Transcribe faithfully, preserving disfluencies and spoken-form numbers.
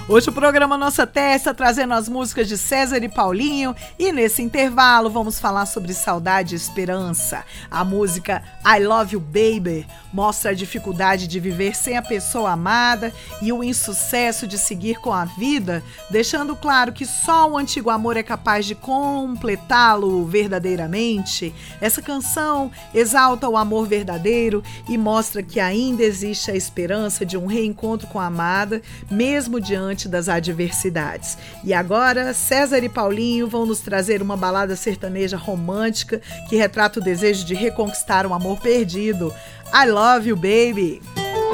Hoje o programa Nossa Testa trazendo as músicas de César e Paulinho, e nesse intervalo vamos falar sobre saudade e esperança. A música I Love You Baby mostra a dificuldade de viver sem a pessoa amada e o insucesso de seguir com a vida, deixando claro que só o antigo amor é capaz de completá-lo verdadeiramente. Essa canção exalta o amor verdadeiro e mostra que ainda existe a esperança de um reencontro com a amada, mesmo diante das adversidades. E agora, César e Paulinho vão nos trazer uma balada sertaneja romântica que retrata o desejo de reconquistar um amor perdido. I Love You Baby.